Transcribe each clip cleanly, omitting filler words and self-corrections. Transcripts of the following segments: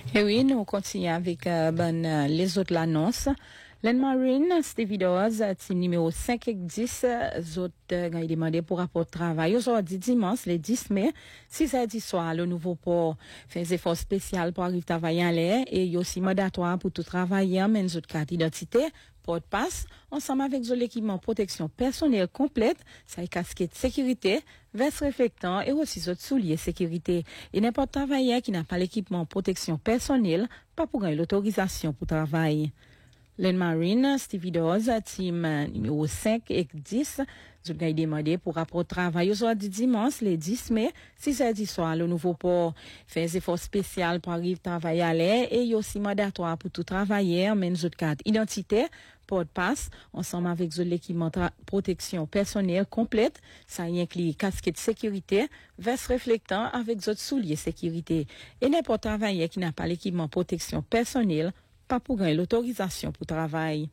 Et oui, nous continuons avec les autres l'annonce. Len Marine, Stevie Dawes, team numéro 5 et 10, autres ont demandé pour rapport de travail. Aujourd'hui, dimanche, le 10 mai, 6h10 soir, le nouveau port fait des efforts spéciaux pour arriver travailler en l'air et il y a aussi mandatoire pour tout travailler, mais une autre carte d'identité, port de passe, ensemble avec l'équipement protection personnelle complète, ça y casquette sécurité, veste réflectant et aussi autres souliers sécurité. Et n'importe travailleur qui n'a pas l'équipement protection personnelle, pas pour gagner l'autorisation pour travailler. Len Marine, Stevie Dawes, team numéro 5 et 10, je vais demander pour rapport au travail aujourd'hui dimanche, le 10 mai, 6h10 soir, le nouveau port fait des efforts spéciaux pour arriver travailler à l'air et il y a aussi mandatoire pour tout travailleur, mais une autre carte identité, port de passe, ensemble avec l'équipement protection personnelle complète, ça inclut casquette sécurité, veste réflectant avec d'autres souliers sécurité. Et n'importe travailleur qui n'a pas l'équipement protection personnelle, pas pour gagner l'autorisation pour travail.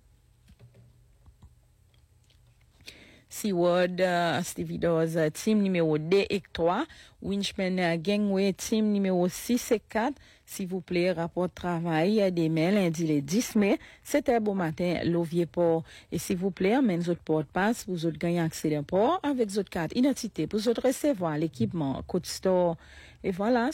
Seaward, Stevie Dawes, team numéro 2 et 3, Winchman Gangway, team numéro 6 et 4, s'il vous plaît, rapport de travail, demain, lundi le 10 mai, 7h bon matin, Lovier Port. Et s'il vous plaît, amène votre port de passe, pour vous gagner accès d'un port, avec votre carte identité, pour vous recevoir l'équipement Code Store. Et voilà.